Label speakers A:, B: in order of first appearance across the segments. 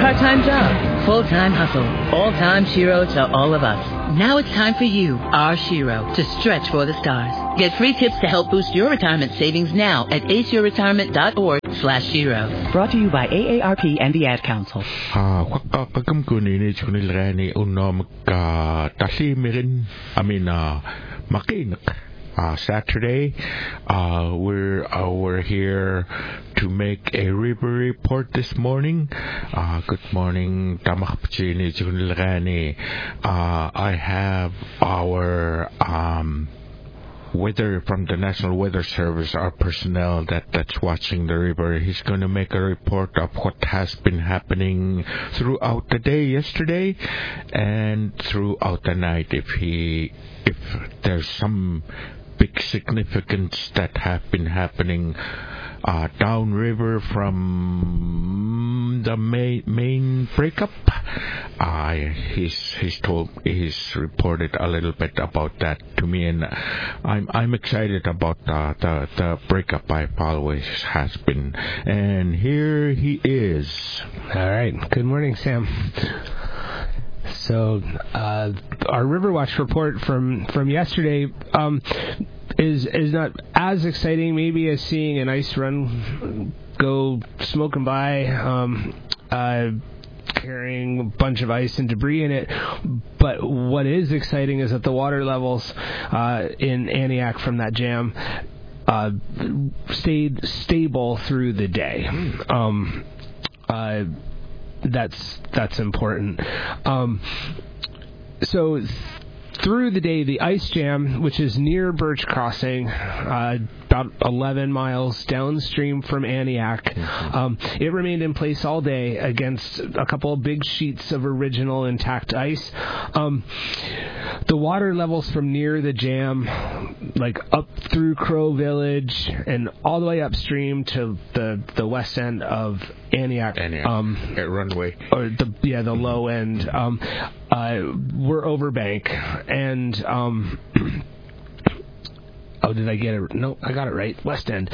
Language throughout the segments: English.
A: part-time job, full-time hustle, all-time Shiro to all of us. Now it's time for you, our Shiro, to stretch for the stars. Get free tips to help boost your retirement savings now at aceyourretirement.org/Shiro. Brought to you by AARP and the Ad Council.
B: Saturday, we're here to make a river report this morning. Good morning, I have our weather from the National Weather Service, our personnel that's watching the river. He's going to make a report of what has been happening throughout the day yesterday and throughout the night. If there's some big significance that have been happening downriver from the main breakup. He's reported a little bit about that to me, and I'm excited about the breakup. I've always has been, and here he is.
C: All right. Good morning, Sam. So our Riverwatch report from yesterday is not as exciting maybe as seeing an ice run go smoking by, carrying a bunch of ice and debris in it. But what is exciting is that the water levels in Aniak from that jam stayed stable through the day. That's important. So through the day, the ice jam, which is near Birch Crossing, about 11 miles downstream from Aniak, it remained in place all day against a couple of big sheets of original intact ice. The water levels from near the jam, like up through Crow Village and all the way upstream to the west end of Aniak,
B: at Runway,
C: or the low end, we're over bank, and did I get it? No, I got it right. West end.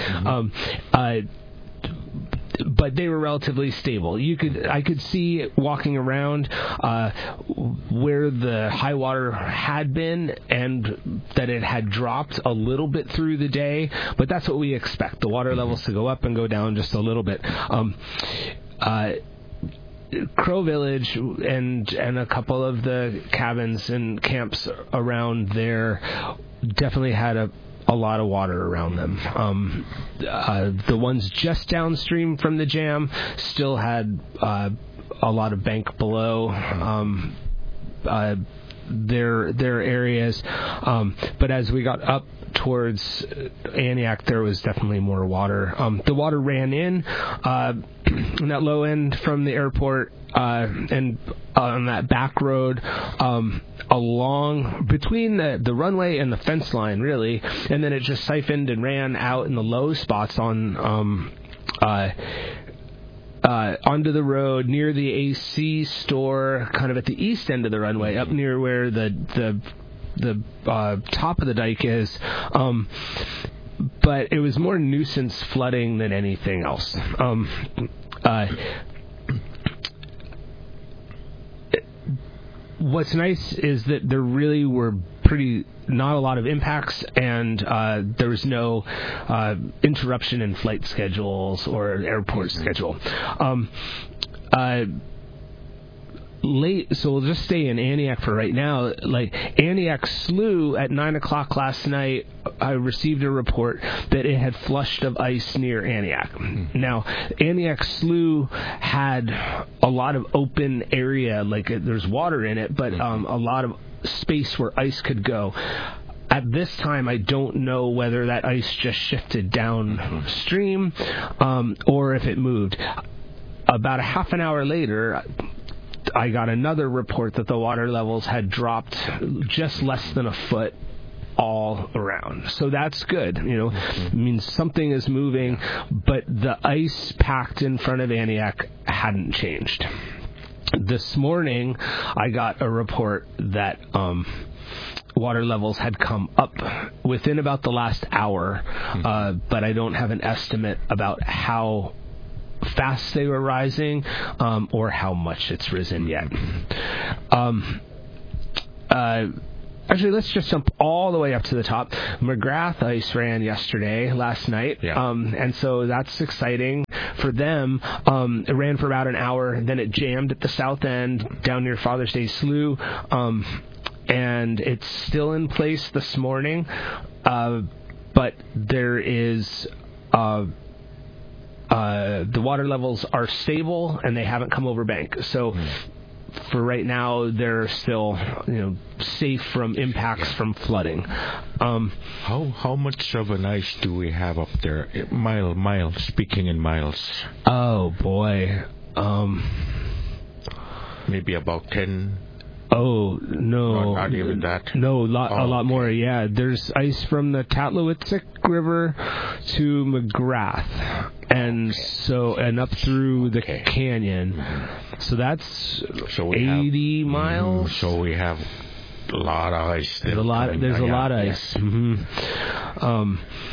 C: But they were relatively stable. I could see walking around where the high water had been, and that it had dropped a little bit through the day. But that's what we expect: the water levels to go up and go down just a little bit. Crow Village and a couple of the cabins and camps around there definitely had a lot of water around them. The ones just downstream from the jam still had a lot of bank below their areas, but as we got up towards Aniak, there was definitely more water. The water ran in that low end from the airport and on that back road along between the runway and the fence line, really, and then it just siphoned and ran out in the low spots on onto the road near the AC store, kind of at the east end of the runway, up near where the top of the dike is. But it was more nuisance flooding than anything else. What's nice is that there really were not a lot of impacts, and there was no interruption in flight schedules or airport schedule. So we'll just stay in Aniak for right now. Like Aniak Slough at 9:00 last night, I received a report that it had flushed of ice near Aniak. Now, Aniak Slough had a lot of open area, like there's water in it, but a lot of space where ice could go. At this time, I don't know whether that ice just shifted downstream or if it moved. About a half an hour later, I got another report that the water levels had dropped just less than a foot all around. So that's good. It means something is moving, but the ice packed in front of Aniak hadn't changed. This morning, I got a report that water levels had come up within about the last hour, but I don't have an estimate about how fast they were rising, or how much it's risen yet. Actually, let's just jump all the way up to the top. McGrath ice ran last night, and so that's exciting for them. It ran for about an hour, then it jammed at the south end down near Father's Day Slough, and it's still in place this morning, but there is... the water levels are stable, and they haven't come over bank. So... For right now, they're still, safe from impacts from flooding.
B: How much of an ice do we have up there? Miles, speaking in miles.
C: Oh boy,
B: maybe about 10.
C: Oh no,
B: not even that.
C: No, a lot more. Yeah, there's ice from the Tatlowitzik River to McGrath, and up through the canyon. So that's 80 miles.
B: So we have a lot of ice.
C: There's a lot of ice.
B: Yes.
C: Mm-hmm.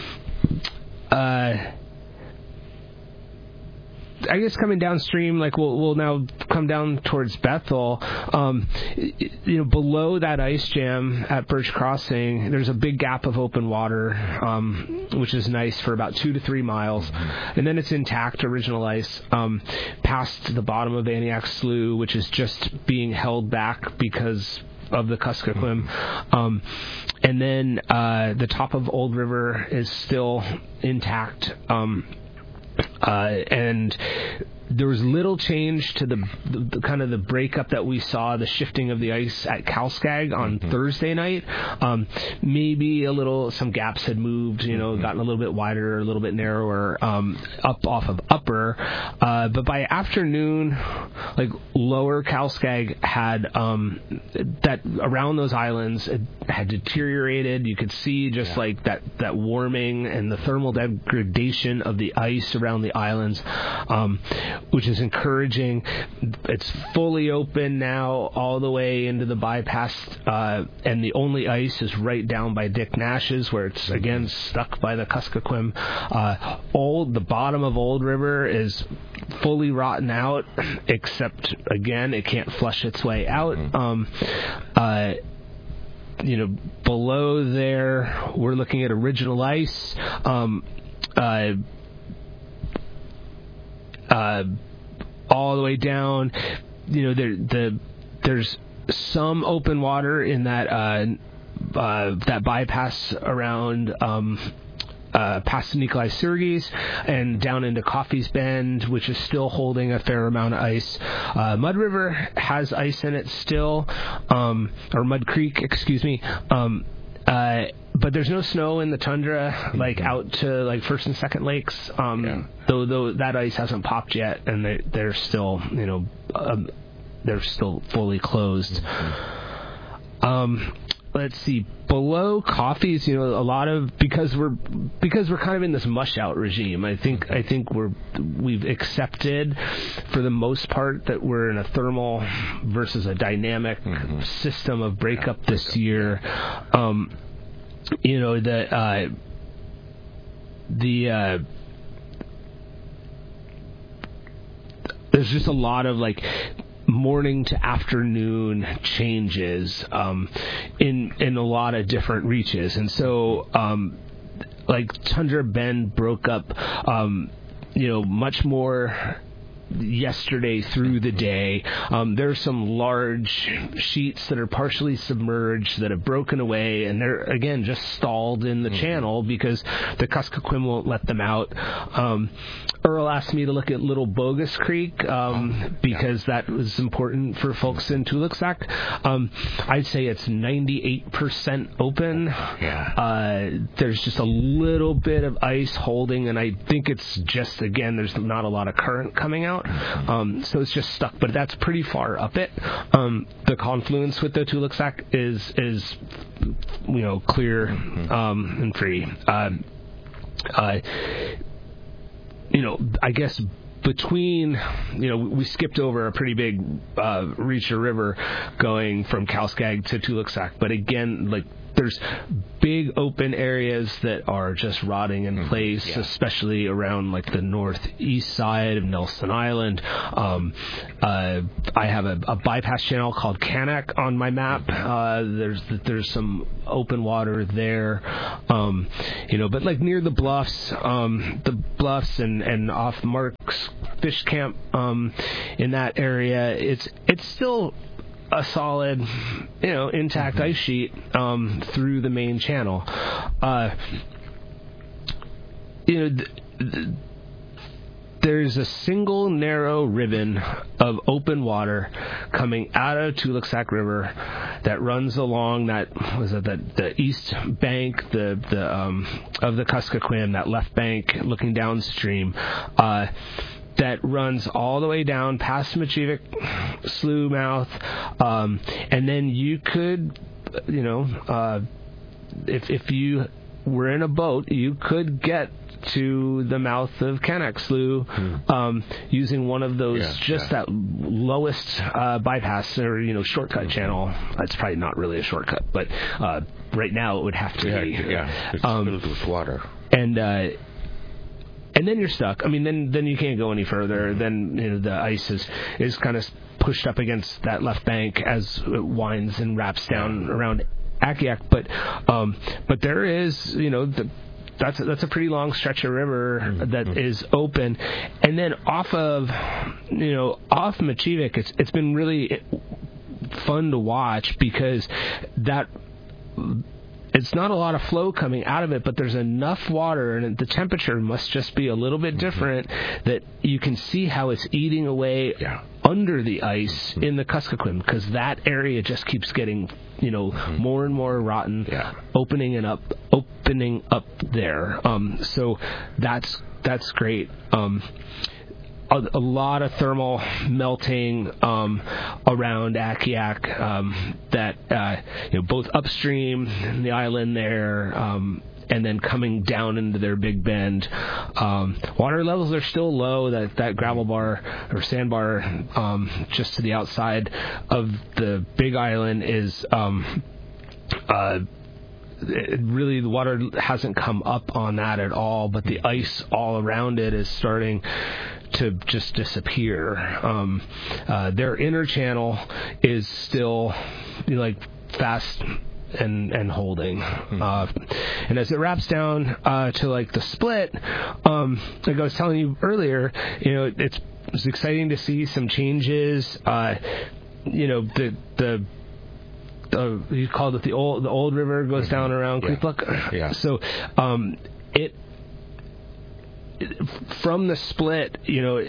C: I guess coming downstream, like we'll now come down towards Bethel. Below that ice jam at Birch Crossing, there's a big gap of open water, which is nice for about 2 to 3 miles, and then it's intact, original ice, past the bottom of Aniak Slough, which is just being held back because of the Kuskokwim. And then the top of Old River is still intact. And there was little change to the kind of the breakup that we saw, the shifting of the ice at Kalskag on Thursday night. Maybe some gaps had moved, gotten a little bit wider, a little bit narrower, up off of upper. But by afternoon, like lower Kalskag had, that around those islands, it had deteriorated. You could see just like that warming and the thermal degradation of the ice around the islands, which is encouraging. It's fully open now all the way into the bypass, and the only ice is right down by Dick Nash's, where it's again stuck by the Kuskokwim. The bottom of Old River is fully rotten out, except again it can't flush its way out. Below there we're looking at original ice. All the way down, there's some open water in that bypass around past Nikolai Sergey's and down into Coffey's Bend, which is still holding a fair amount of ice. Mud River has ice in it still, or Mud Creek, excuse me. But there's no snow in the tundra, like out to like First and Second Lakes. Though that ice hasn't popped yet, and they're still, they're still fully closed. Let's see. Below Coffey's, a lot of because we're kind of in this mush out regime. I think we've accepted for the most part that we're in a thermal versus a dynamic system of breakup this year. There's just a lot of like morning to afternoon changes in a lot of different reaches, and so like Tundra Bend broke up much more yesterday through the day. There's some large sheets that are partially submerged that have broken away, and they're again just stalled in the channel because the Kuskokwim won't let them out. Earl asked me to look at Little Bogus Creek because that was important for folks in Tuluksak. I'd say it's 98% open. There's just a little bit of ice holding, and I think it's just, again, there's not a lot of current coming out. So it's just stuck, but that's pretty far up it. The confluence with the Tuluksak is clear and free. I guess between, we skipped over a pretty big Reacher River going from Kalskag to Tuluksak, but again, like there's big open areas that are just rotting in place, especially around like the northeast side of Nelson Island. I have a bypass channel called Canak on my map. There's some open water there, but like near the bluffs and off Mark's Fish Camp, in that area, it's still a solid, intact ice sheet through the main channel. There's a single narrow ribbon of open water coming out of Tulaksak River that runs along the east bank of the Kuskokwim, that left bank looking downstream. That runs all the way down past Machivik Slough mouth, and then you could, if you were in a boat, you could get to the mouth of Canak Slough using one of those, that lowest bypass or shortcut channel. That's probably not really a shortcut, but right now it would have to be.
B: It's filled with water.
C: And then you're stuck. I mean, then you can't go any further. Then the ice is kind of pushed up against that left bank as it winds and wraps down around Akiak. But there is, that's a pretty long stretch of river that is open. And then off Machivik, it's been really fun to watch because it's not a lot of flow coming out of it, but there's enough water, and the temperature must just be a little bit different, that you can see how it's eating away under the ice in the Kuskokwim, because that area just keeps getting, more and more rotten, opening up there. So that's great. A lot of thermal melting around Akiak, that both upstream in the island there, and then coming down into their big bend. Water levels are still low. That gravel bar or sandbar just to the outside of the big island is really, the water hasn't come up on that at all, but the ice all around it is starting to just disappear. Their inner channel is still fast and holding. And as it wraps down to like the split, like I was telling you earlier, it's exciting to see some changes. You called it the old river goes down around Kwethluk.
B: Yeah.
C: So it from the split,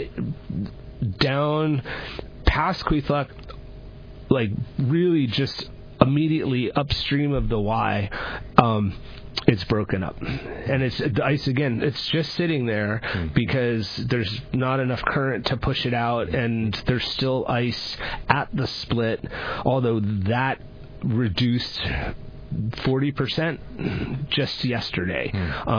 C: down past Kwethluk, like really just immediately upstream of the Y, it's broken up, and it's the ice again. It's just sitting there because there's not enough current to push it out, and there's still ice at the split, although that reduced 40% just yesterday.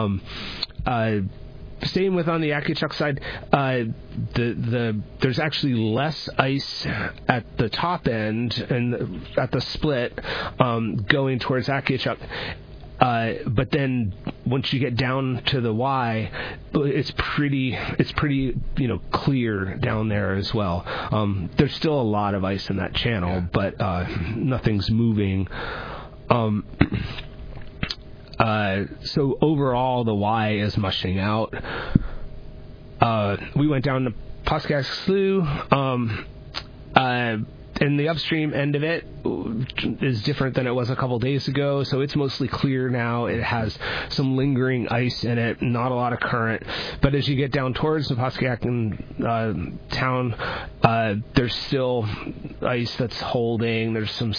C: Same with on the Akichuk side. There's actually less ice at the top end and at the split going towards Akichuk. But then once you get down to the Y, it's pretty clear down there as well. There's still a lot of ice in that channel, but nothing's moving. So overall, the Y is mushing out. We went down to Paskask Slough. And the upstream end of it is different than it was a couple days ago, so it's mostly clear now. It has some lingering ice in it, not a lot of current. But as you get down towards the Paskayakan town, there's still ice that's holding. There's some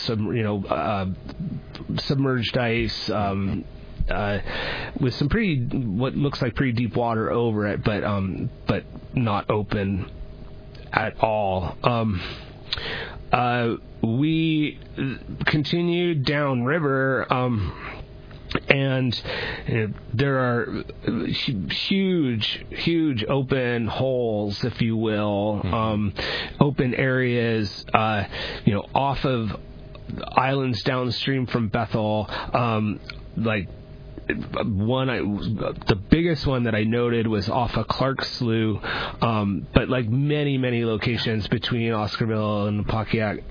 C: submerged ice with some what looks like pretty deep water over it, but not open at all. We continued downriver, and there are huge open holes, if you will, open areas, off of islands downstream from Bethel, the biggest one that I noted was off of Clark Slough, but like many locations between Oscarville and Napakiak.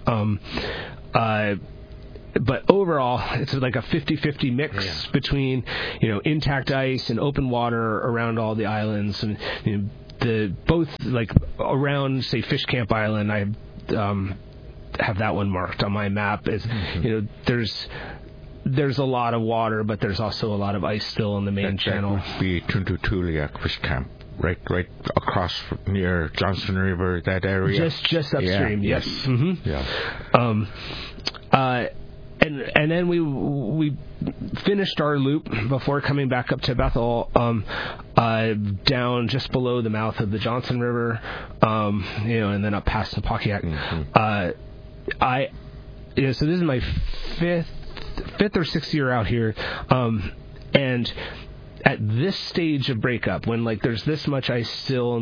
C: But overall, it's like a 50-50 mix between, intact ice and open water around all the islands, and both like around, say, Fish Camp Island. I have that one marked on my map. Is there's a lot of water, but there's also a lot of ice still in the main channel.
B: That would be Tuntutuliak Fish Camp, right across near Johnson River, that area.
C: Just upstream, yes. Mm-hmm.
B: Yeah.
C: And then we finished our loop before coming back up to Bethel, down just below the mouth of the Johnson River, and then up past Napakiak. Mm-hmm. So this is my fifth or sixth year out here, and at this stage of breakup, when like there's this much ice still